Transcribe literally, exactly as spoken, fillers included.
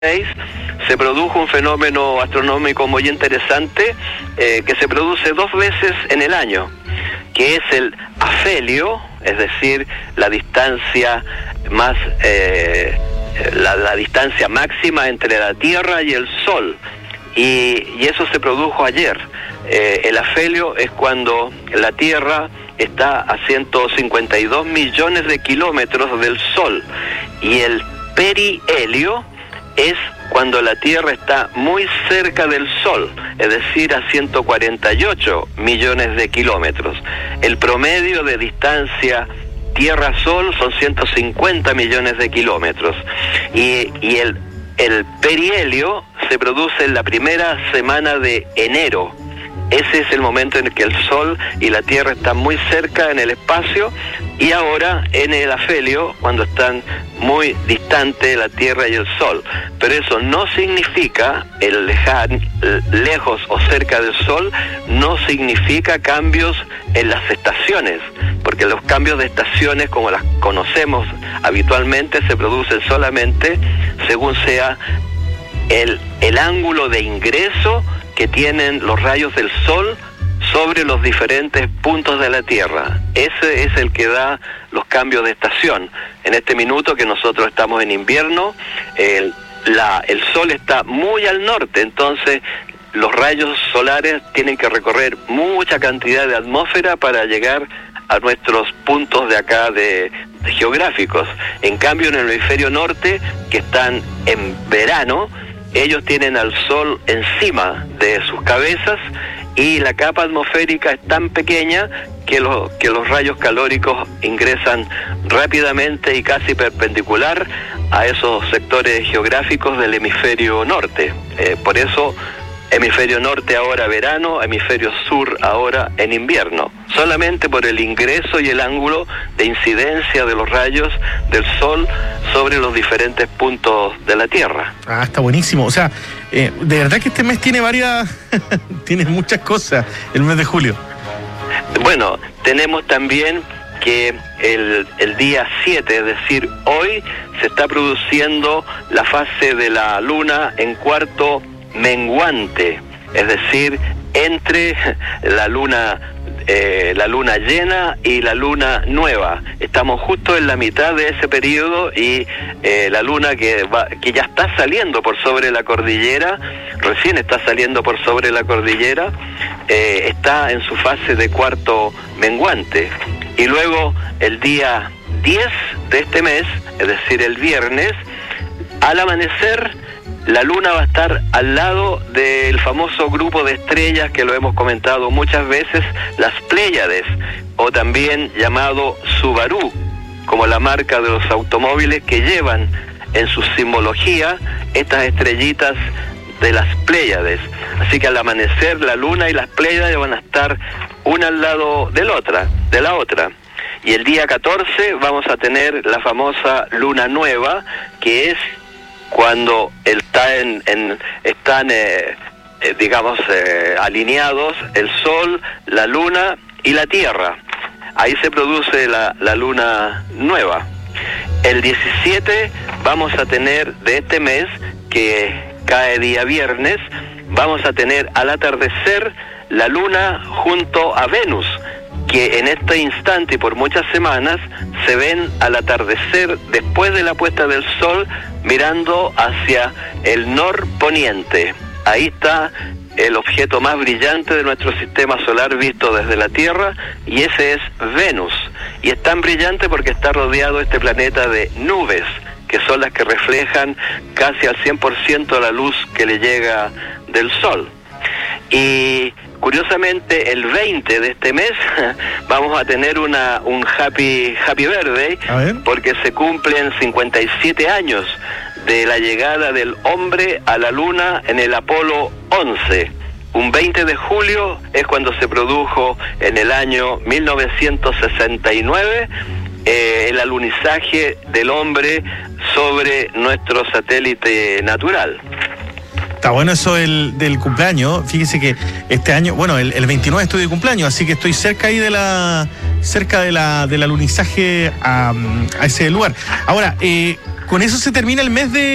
se produjo un fenómeno astronómico muy interesante eh, que se produce dos veces en el año, que es el afelio, es decir, la distancia más eh, la, la distancia máxima entre la Tierra y el Sol, y, y eso se produjo ayer. Eh, el afelio es cuando la Tierra está a ciento cincuenta y dos millones de kilómetros del Sol, y el perihelio es cuando la Tierra está muy cerca del Sol, es decir, a ciento cuarenta y ocho millones de kilómetros. El promedio de distancia Tierra-Sol son ciento cincuenta millones de kilómetros. Y, y el, el perihelio se produce en la primera semana de enero. Ese es el momento en el que el Sol y la Tierra están muy cerca en el espacio, y ahora en el afelio, cuando están muy distantes la Tierra y el Sol. Pero eso no significa, el lejan, lejos o cerca del Sol, no significa cambios en las estaciones, porque los cambios de estaciones, como las conocemos habitualmente, se producen solamente según sea el, el ángulo de ingreso que tienen los rayos del Sol sobre los diferentes puntos de la Tierra. Ese es el que da los cambios de estación. En este minuto que nosotros estamos en invierno, el, la, el Sol está muy al norte, entonces los rayos solares tienen que recorrer mucha cantidad de atmósfera para llegar a nuestros puntos de acá de, de geográficos. En cambio, en el hemisferio norte, que están en verano, ellos tienen al Sol encima de sus cabezas, y la capa atmosférica es tan pequeña que, lo, que los rayos calóricos ingresan rápidamente y casi perpendicular a esos sectores geográficos del hemisferio norte. Eh, por eso, hemisferio norte ahora verano, hemisferio sur ahora en invierno, solamente por el ingreso y el ángulo de incidencia de los rayos del Sol sobre los diferentes puntos de la Tierra. Ah, está buenísimo. O sea, eh, de verdad que este mes tiene varias, tiene muchas cosas, el mes de julio. Bueno, tenemos también que el, el día siete, es decir, hoy, se está produciendo la fase de la Luna en cuarto menguante, es decir, entre la luna eh, la luna llena y la luna nueva. Estamos justo en la mitad de ese periodo, y eh, la luna que va, que ya está saliendo por sobre la cordillera, recién está saliendo por sobre la cordillera, eh, está en su fase de cuarto menguante. Y luego el día diez de este mes, es decir, el viernes, al amanecer, la Luna va a estar al lado del famoso grupo de estrellas que lo hemos comentado muchas veces, las Pléyades, o también llamado Subaru, como la marca de los automóviles que llevan en su simbología estas estrellitas de las Pléyades. Así que al amanecer la Luna y las Pléyades van a estar una al lado de la otra, de la otra. Y el día catorce vamos a tener la famosa Luna Nueva, que es cuando está en, en, están, eh, eh, digamos, eh, alineados el Sol, la Luna y la Tierra. Ahí se produce la, la Luna Nueva. El diecisiete vamos a tener de este mes, que cae día viernes, vamos a tener al atardecer la Luna junto a Venus, que en este instante y por muchas semanas se ven al atardecer después de la puesta del Sol, mirando hacia el norponiente. Ahí está el objeto más brillante de nuestro sistema solar visto desde la Tierra, y ese es Venus. Y es tan brillante porque está rodeado este planeta de nubes, que son las que reflejan casi al cien por ciento la luz que le llega del Sol. Y curiosamente, el veinte de este mes vamos a tener una un happy happy birthday, porque se cumplen cincuenta y siete años de la llegada del hombre a la Luna en el Apolo once. Un veinte de julio es cuando se produjo, en el año mil novecientos sesenta y nueve, eh, el alunizaje del hombre sobre nuestro satélite natural. Está bueno eso del, del cumpleaños. Fíjese que este año, bueno, el, el veintinueve estoy de cumpleaños, así que estoy cerca ahí de la, cerca de la, del alunizaje a, a ese lugar. Ahora, eh, con eso se termina el mes de